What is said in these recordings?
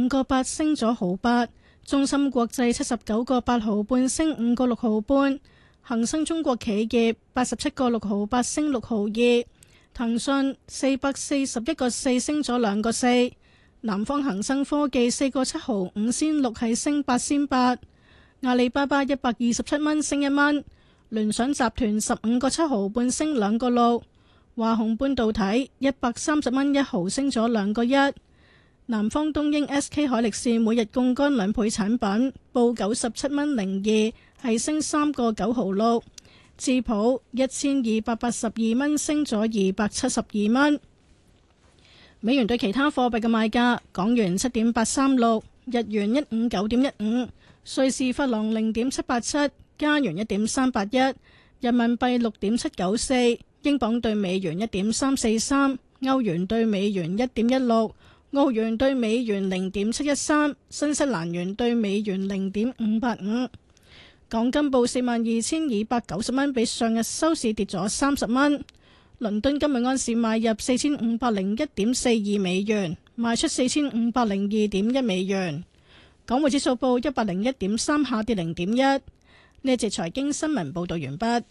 5個8升咗毫八。中芯國際79個8毫半升5個6毫半。恒生中國企業87個6毫8升6毫二。騰訊441個4升咗2個4。南方恒生科技4個7毫5仙6係升8仙8。阿里巴巴127蚊升1蚊。聯想集團15個7毫半升2個6。華虹半導體130蚊1毫升咗2個1。南方東英 SK 海力士每日槓桿2倍產品報97蚊02係升3個9毫6。智普1282蚊升咗272蚊。美元對其他貨幣嘅賣價：港元7.836，日元159.15，瑞士法郎0.787，加元1.381，人民幣6.794，英鎊對美元1.343，歐元對美元1.16，澳元對美元0.713，新西蘭元對美元0.585。港金報42,290蚊，比上日收市跌咗30蚊。倫敦今日按市買入4501.42美元，賣出4502.1美元。港匯指數報101.3，下跌0.1。呢一節財經新聞報道完畢。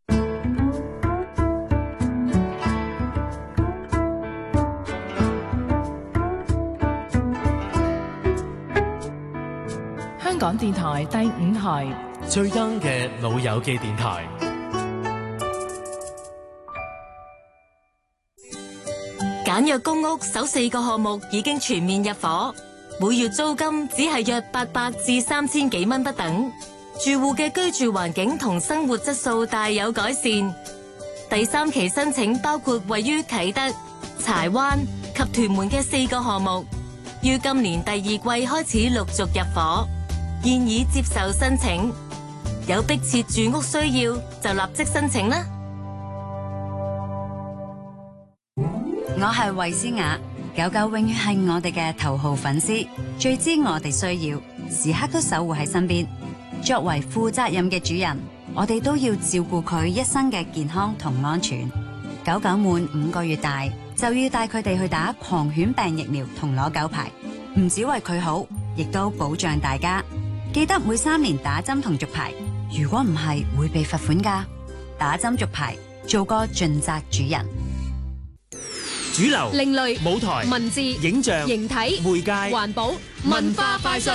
香港電台第5台最 young 嘅老友記電台。 簡約公屋首4個項目已經全面入伙，每月租金只係約800至3000幾蚊不等，住戶嘅居住環境同生活質素大有改善。第3期申請包括位於啟德、柴灣及屯門嘅4個項目，於今年第2季開始陸續入伙，現已接受申請。有迫切住屋需要就立即申請啦。 我係衛詩雅，狗狗永遠係我哋嘅頭號粉絲，最知我哋需要，時刻都守護喺身邊。作為負責任嘅主人，我哋都要照顧佢一生嘅健康同安全。狗狗滿5個月大，就要帶佢哋去打狂犬病疫苗同攞狗牌，唔止為佢好，亦都保障大家。記得每3年打針同續牌，如果唔係會被罰款㗎。打針續牌，做個盡責主人。 主流、 另類、 舞台、 文字、 影像、 形體、 媒介、 環保、文化快訊。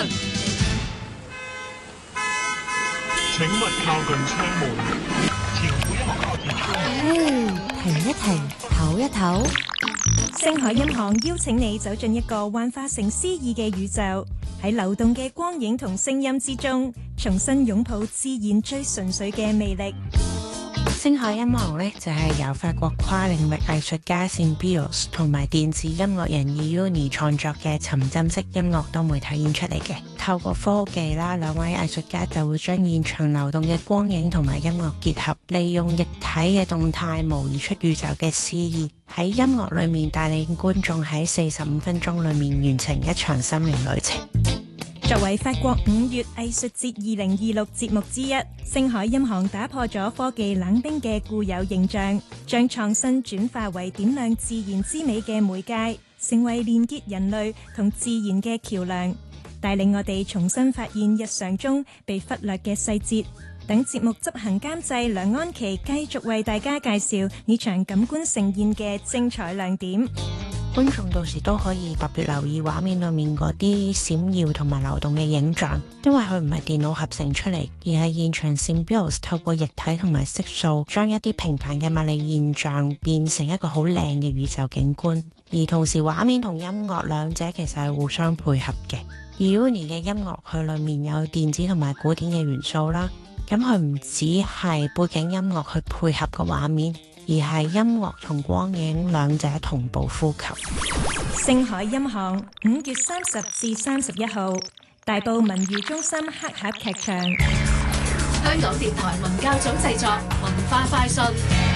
請勿靠近窗門，請不要靠近窗門。 停一停，唞一唞。 星海音行邀請你走進一個幻化成詩意嘅宇宙，喺流動嘅光影同聲音之中，重新擁抱自然最純粹嘅魅力。 星海音樂呢，就係由法國跨領域藝術家 Symbiose 同埋電子音樂人 Euni 創作嘅沉浸式音樂多媒體演出嚟嘅。透過科技啦，兩位藝術家就會將現場流動嘅光影同埋音樂結合，利用液體嘅動態模擬出宇宙嘅詩意，喺音樂裏面帶領觀眾喺45分鐘裏面完成一場心靈旅程。 作為法國5月藝術節2026節目之一，星海音行打破咗科技冷冰嘅固有形象，將創新轉化為點亮自然之美嘅媒介，成為連結人類同自然嘅橋梁，帶領我哋重新發現日常中被忽略嘅細節。等節目執行監製梁安琪繼續為大家介紹呢場感官盛宴嘅精彩亮點。 觀眾到時都可以特別留意畫面裏面嗰啲閃耀同埋流動嘅影像，因為佢唔係電腦合成出嚟，而係現場 Symbiose 透過液體同埋色素，將一啲平凡嘅物理現象變成一個好靚嘅宇宙景觀。而同時畫面同音樂兩者其實係互相配合嘅。而 Euni 嘅音樂佢裏面有電子同埋古典嘅元素啦，咁佢唔只係背景音樂去配合個畫面，而係音樂同光影兩者同步呼吸。 星海音行5月30至31號，大埔文娛中心黑盒劇場。 香港電台文教組製作，文化快訊。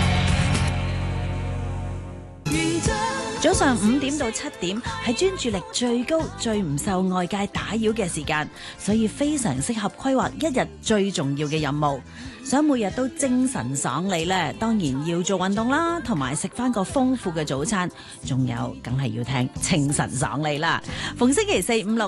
早上5點到7點係專注力最高、最唔受外界打擾嘅時間，所以非常適合規劃一日最重要嘅任務。想每日都精神爽利呢，當然要做運動啦，同埋食翻個豐富嘅早餐，仲有梗係要聽清晨爽利啦。逢星期4、5、6